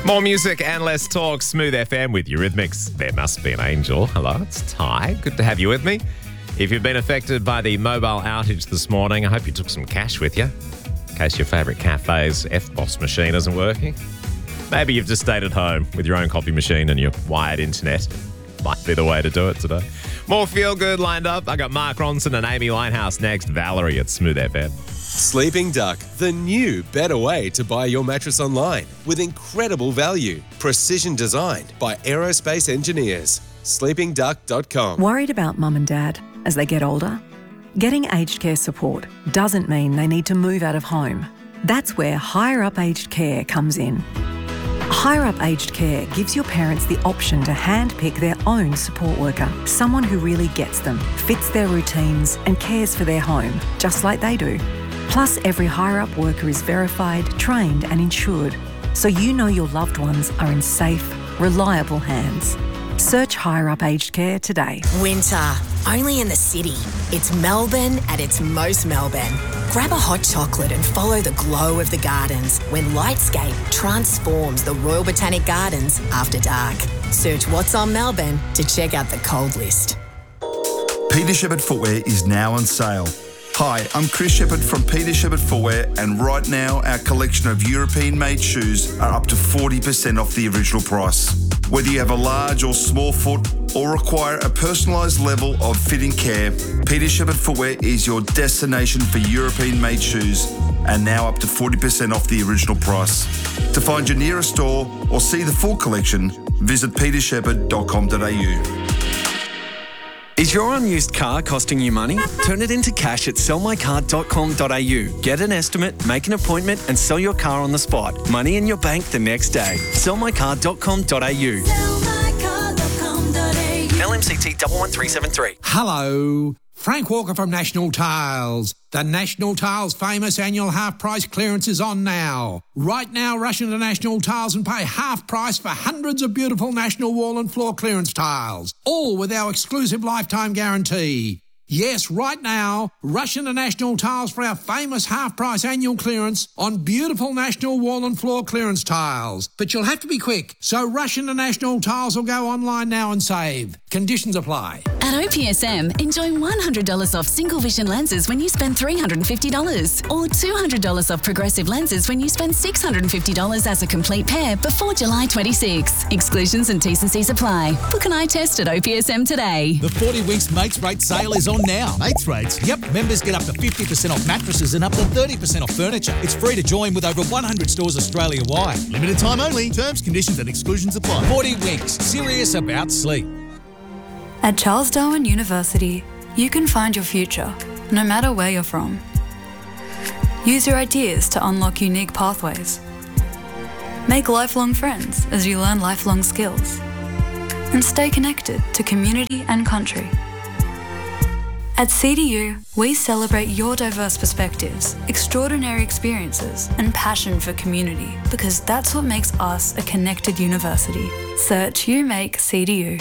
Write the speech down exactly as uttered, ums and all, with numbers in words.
More music and less talk. Smooth F M with Eurythmics. There must be an angel. Hello, it's Ty. Good to have you with me. If you've been affected by the mobile outage this morning, I hope you took some cash with you in case your favourite cafe's F B O S machine isn't working. Maybe you've just stayed at home with your own coffee machine and your wired internet. Might be the way to do it today. More Feel Good lined up. I got Mark Ronson and Amy Linehouse next. Valerie at Smooth F M. Sleeping Duck, the new, better way to buy your mattress online with incredible value. Precision designed by aerospace engineers. sleeping duck dot com. Worried about mum and dad as they get older? Getting aged care support doesn't mean they need to move out of home. That's where Higher Up Aged Care comes in. Higher Up Aged Care gives your parents the option to handpick their own support worker, someone who really gets them, fits their routines and cares for their home, just like they do. Plus, every Higher Up worker is verified, trained and insured, so you know your loved ones are in safe, reliable hands. Search Higher Up Aged Care today. Winter, only in the city. It's Melbourne at its most Melbourne. Grab a hot chocolate and follow the glow of the gardens when Lightscape transforms the Royal Botanic Gardens after dark. Search What's on Melbourne to check out the cold list. Peter Shepard Footwear is now on sale. Hi, I'm Chris Shepard from Peter Shepard Footwear, and right now our collection of European-made shoes are up to forty percent off the original price. Whether you have a large or small foot or require a personalised level of fitting care, Peter Shepard Footwear is your destination for European-made shoes, and now up to forty percent off the original price. To find your nearest store or see the full collection, visit peter shepherd dot com dot a u. Is your unused car costing you money? Turn it into cash at sell my car dot com dot a u. Get an estimate, make an appointment and sell your car on the spot. Money in your bank the next day. sell my car dot com dot a u. L M C T one one three seven three. Hello, Frank Walker from National Tiles. The National Tiles famous annual half price clearance is on now. Right now, rush into National Tiles and pay half price for hundreds of beautiful National wall and floor clearance tiles, all with our exclusive lifetime guarantee. Yes, right now, rush into National Tiles for our famous half-price annual clearance on beautiful National wall and floor clearance tiles. But you'll have to be quick, so rush into National Tiles or go online now and save. Conditions apply. At O P S M, enjoy one hundred dollars off single vision lenses when you spend three hundred fifty dollars or two hundred dollars off progressive lenses when you spend six hundred fifty dollars as a complete pair before July twenty-sixth. Exclusions and T's and C's apply. Book an eye test at O P S M today. The forty weeks Mates Rate sale is on now. Mates Rates? Yep, members get up to fifty percent off mattresses and up to thirty percent off furniture. It's free to join with over one hundred stores Australia-wide. Limited time only. Terms, conditions and exclusions apply. forty weeks. Serious about sleep. At Charles Darwin University, you can find your future, no matter where you're from. Use your ideas to unlock unique pathways. Make lifelong friends as you learn lifelong skills. And stay connected to community and country. At C D U, we celebrate your diverse perspectives, extraordinary experiences, and passion for community, because that's what makes us a connected university. Search You Make C D U.